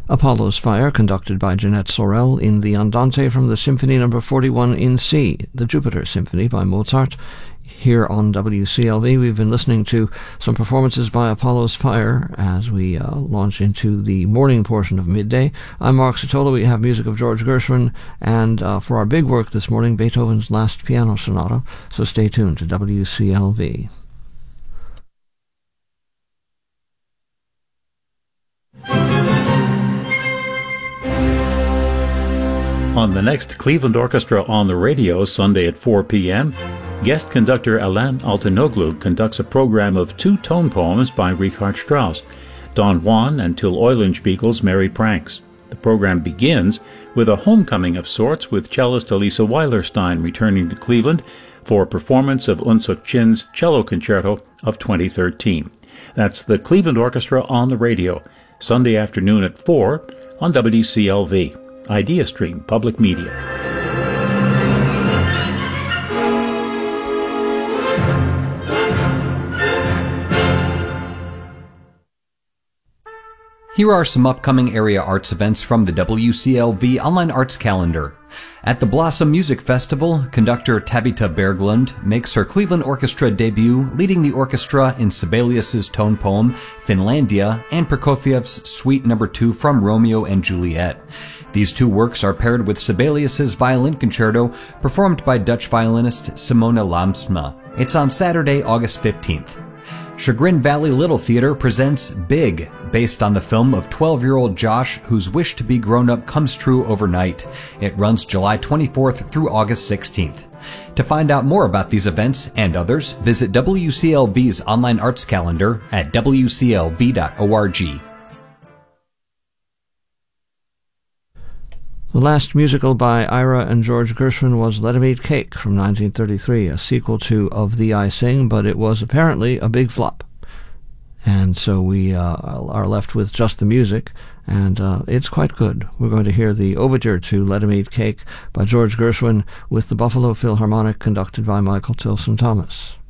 Apollo's Fire, conducted by Jeanette Sorel in the Andante from the Symphony No. 41 in C, the Jupiter Symphony by Mozart. Here on WCLV, we've been listening to some performances by Apollo's Fire as we launch into the morning portion of midday. I'm Mark Sotola. We have music of George Gershwin, and for our big work this morning, Beethoven's Last Piano Sonata. So stay tuned to WCLV. On the next Cleveland Orchestra on the Radio, Sunday at 4 p.m., guest conductor Alain Altinoglu conducts a program of 2 tone poems by Richard Strauss, Don Juan and Till Eulenspiegel's Merry Pranks. The program begins with a homecoming of sorts, with cellist Elisa Weilerstein returning to Cleveland for a performance of Eunsook Chin's Cello Concerto of 2013. That's the Cleveland Orchestra on the Radio, Sunday afternoon at 4 on WCLV. Idea Stream Public Media. Here are some upcoming area arts events from the WCLV Online Arts Calendar. At the Blossom Music Festival, conductor Tabitha Berglund makes her Cleveland Orchestra debut, leading the orchestra in Sibelius's tone poem Finlandia and Prokofiev's Suite No. 2 from Romeo and Juliet. These 2 works are paired with Sibelius's Violin Concerto, performed by Dutch violinist Simone Lamsma. It's on Saturday, August 15th. Chagrin Valley Little Theater presents Big, based on the film of 12-year-old Josh, whose wish to be grown up comes true overnight. It runs July 24th through August 16th. To find out more about these events and others, visit WCLV's online arts calendar at wclv.org. The last musical by Ira and George Gershwin was Let 'Em Eat Cake from 1933, a sequel to Of Thee I Sing, but it was apparently a big flop. And so we are left with just the music, and it's quite good. We're going to hear the overture to Let 'Em Eat Cake by George Gershwin with the Buffalo Philharmonic, conducted by Michael Tilson Thomas.